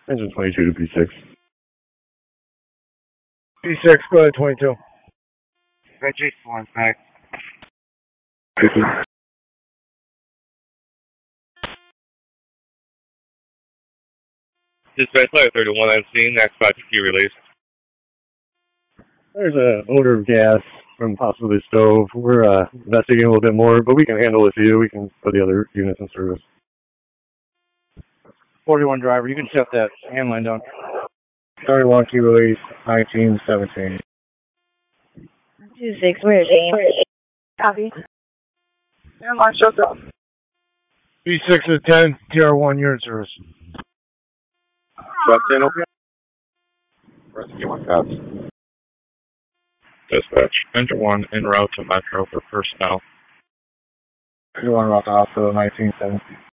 Engine 22 to P6. P6, go ahead, 22. Reggie, flying back. Dispatch Flight 31 on scene, next 5 key release. There's an odor of gas from possibly the stove. We're investigating a little bit more, but we can handle it for you. We can put the other units in service. 41 driver, you can shut that handline down. 31 key release, 1917. 26, where's James? Copy. Handline shut down. P6 to 10, TR1, you're in service. Shut in, okay. Rescue my cops. Dispatch, Engine 1 en route to Metro for personnel. Engine 1 route to hospital, 1917.